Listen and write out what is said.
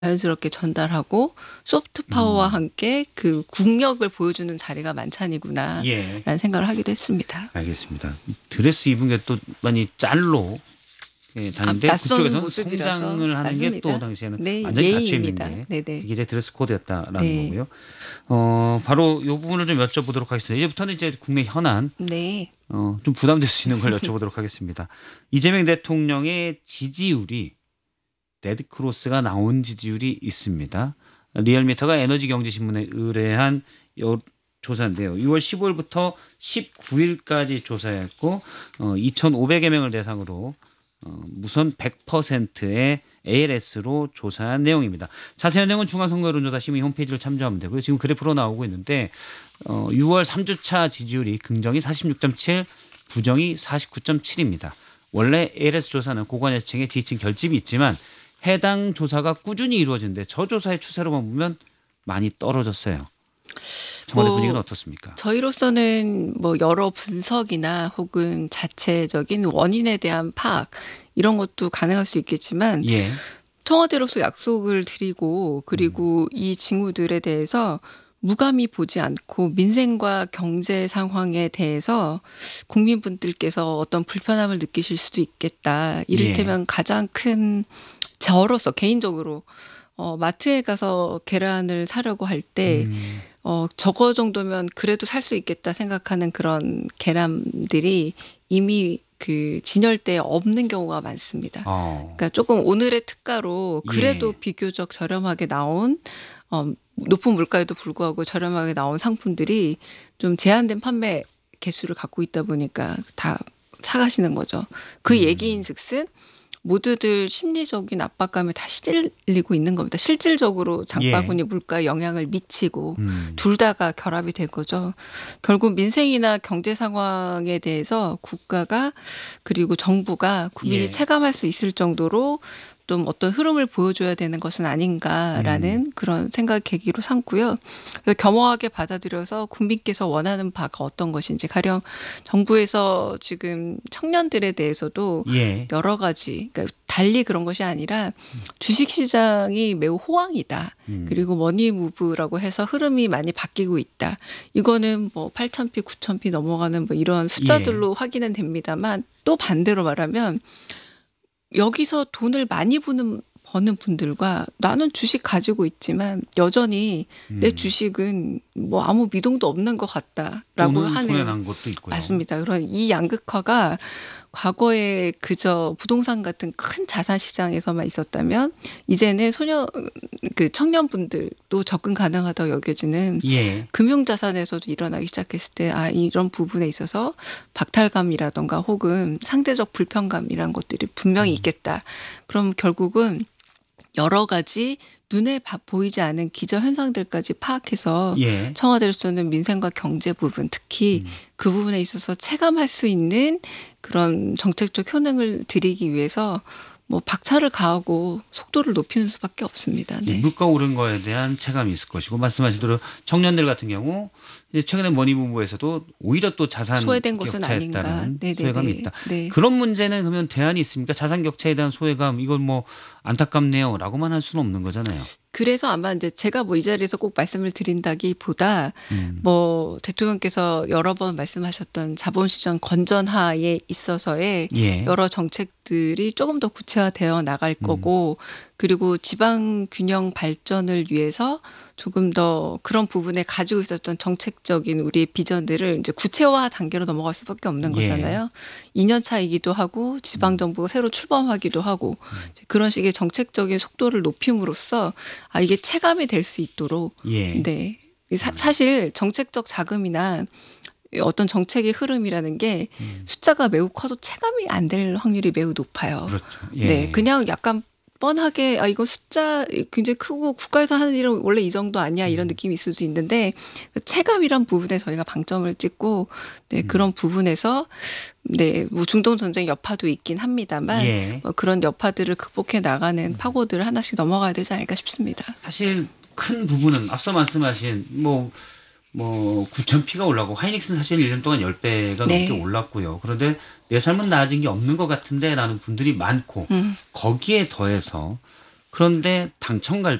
자연스럽게 전달하고 소프트 파워와 함께 그 국력을 보여주는 자리가 만찬이구나라는 예. 생각을 하기도 했습니다. 알겠습니다. 드레스 입은 게 또 많이 짤로 다닌데 낯선 그쪽에서는 모습이라서. 성장을 하는 게 또 맞습니다. 당시에는 네, 완전히 갇혀 있는 예의입니다. 게 네네. 이게 이제 드레스 코드였다라는 네. 거고요. 바로 이 부분을 좀 여쭤보도록 하겠습니다. 이제부터는 이제 국내 현안 네. 좀 부담될 수 있는 걸 여쭤보도록 하겠습니다. 이재명 대통령의 지지율이 레드크로스가 나온 지지율이 있습니다. 리얼미터가 에너지경제신문에 의뢰한 조사인데요. 6월 15일부터 19일까지 조사했고 2,500여 명을 대상으로 무선 100%의 ALS로 조사한 내용입니다. 자세한 내용은 중앙선거여론조사 심의 홈페이지를 참조하면 되고요. 지금 그래프로 나오고 있는데 6월 3주차 지지율이 긍정이 46.7, 부정이 49.7입니다. 원래 ALS 조사는 고관여층의 지지층 결집이 있지만 해당 조사가 꾸준히 이루어지는데 저 조사의 추세로만 보면 많이 떨어졌어요. 청와대 분위기는 어떻습니까? 저희로서는 뭐 여러 분석이나 혹은 자체적인 원인에 대한 파악 이런 것도 가능할 수 있겠지만 예. 청와대로서 약속을 드리고 그리고 이 징후들에 대해서 무감히 보지 않고 민생과 경제 상황에 대해서 국민분들께서 어떤 불편함을 느끼실 수도 있겠다. 이를테면 가장 큰 저로서 개인적으로 마트에 가서 계란을 사려고 할 때 저거 정도면 그래도 살 수 있겠다 생각하는 그런 계란들이 이미 그 진열대에 없는 경우가 많습니다. 그러니까 조금 오늘의 특가로 그래도 비교적 저렴하게 나온 높은 물가에도 불구하고 저렴하게 나온 상품들이 좀 제한된 판매 개수를 갖고 있다 보니까 다 사가시는 거죠. 그 얘기인즉슨 모두들 심리적인 압박감에 다 시들리고 있는 겁니다. 실질적으로 장바구니 물가에 영향을 미치고 둘 다가 결합이 된 거죠. 결국 민생이나 경제 상황에 대해서 국가가 그리고 정부가 국민이 체감할 수 있을 정도로 좀 어떤 흐름을 보여줘야 되는 것은 아닌가라는 그런 생각 계기로 삼고요. 겸허하게 받아들여서 국민께서 원하는 바가 어떤 것인지 가령 정부에서 지금 청년들에 대해서도 여러 가지 그러니까 달리 그런 것이 아니라 주식시장이 매우 호황이다. 그리고 머니무브라고 해서 흐름이 많이 바뀌고 있다. 이거는 뭐 8,000피, 9,000피 넘어가는 뭐 이런 숫자들로 확인은 됩니다만 또 반대로 말하면 여기서 돈을 많이 버는 분들과 나는 주식 가지고 있지만 여전히 내 주식은 뭐 아무 미동도 없는 것 같다라고 하는 손해난 것도 있고요. 맞습니다. 그런 이 양극화가 과거에 그저 부동산 같은 큰 자산 시장에서만 있었다면 이제는 청년분들도 접근 가능하다고 여겨지는 금융 자산에서도 일어나기 시작했을 때 이런 부분에 있어서 박탈감이라던가 혹은 상대적 불편감이란 것들이 분명히 있겠다. 그럼 결국은 여러 가지 눈에 보이지 않은 기저현상들까지 파악해서 청와대로서는 민생과 경제 부분 특히 그 부분에 있어서 체감할 수 있는 그런 정책적 효능을 드리기 위해서 뭐 박차를 가하고 속도를 높이는 수밖에 없습니다. 네. 물가 오른 거에 대한 체감이 있을 것이고 말씀하신 대로 청년들 같은 경우 이제 최근에 머니무브에서도 오히려 또 자산 소외된 것은 격차에 따른 소외감이 있다. 네. 그런 문제는 그러면 대안이 있습니까? 자산 격차에 대한 소외감 이건 뭐 안타깝네요라고만 할 수는 없는 거잖아요. 그래서 아마 이제 제가 뭐 이 자리에서 꼭 말씀을 드린다기보다 뭐 대통령께서 여러 번 말씀하셨던 자본시장 건전화에 있어서의 여러 정책들이 조금 더 구체화되어 나갈 거고 그리고 지방 균형 발전을 위해서 조금 더 그런 부분에 가지고 있었던 정책적인 우리의 비전들을 이제 구체화 단계로 넘어갈 수밖에 없는 거잖아요. 2년 차이기도 하고 지방 정부가 새로 출범하기도 하고 그런 식의 정책적인 속도를 높임으로써 이게 체감이 될 수 있도록 네. 사실 정책적 자금이나 어떤 정책의 흐름이라는 게 숫자가 매우 커도 체감이 안 될 확률이 매우 높아요. 그렇죠. 네, 그냥 약간 뻔하게 이거 숫자 굉장히 크고 국가에서 하는 일은 원래 이 정도 아니야 이런 느낌이 있을 수 있는데 체감이란 부분에 저희가 방점을 찍고 그런 부분에서 뭐 중동 전쟁 여파도 있긴 합니다만 뭐 그런 여파들을 극복해 나가는 파고들을 하나씩 넘어가야 되지 않을까 싶습니다. 사실 큰 부분은 앞서 말씀하신 뭐 9,000피가 올라고 하이닉스는 사실 1년 동안 10배가 넘게 올랐고요. 그런데 내 삶은 나아진 게 없는 것 같은데 라는 분들이 많고 거기에 더해서 그런데 당청